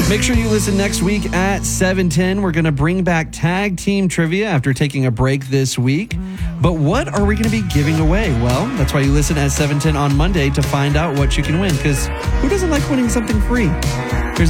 Make sure you listen next week at 7:10. We're going to bring back tag team trivia after taking a break this week. But what are we going to be giving away? Well, that's why you listen at 7:10 on Monday to find out what you can win, because who doesn't like winning something free?